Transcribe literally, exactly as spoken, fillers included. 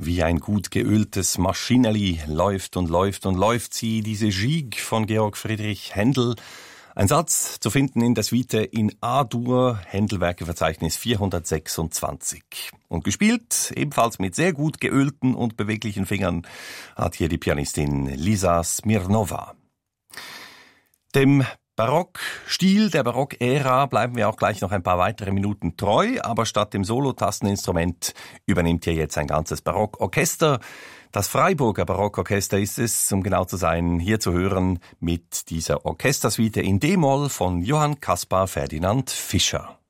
Wie ein gut geöltes Maschineli läuft und läuft und läuft sie, diese Gigue von Georg Friedrich Händel. Ein Satz zu finden in der Suite in A-Dur, Händelwerkeverzeichnis vierhundertsechsundzwanzig. Und gespielt, ebenfalls mit sehr gut geölten und beweglichen Fingern, hat hier die Pianistin Lisa Smirnova. Dem Barockstil der Barockära bleiben wir auch gleich noch ein paar weitere Minuten treu, aber statt dem Solotasteninstrument übernimmt hier jetzt ein ganzes Barockorchester. Das Freiburger Barockorchester ist es, um genau zu sein, hier zu hören mit dieser Orchestersuite in D-Moll von Johann Caspar Ferdinand Fischer.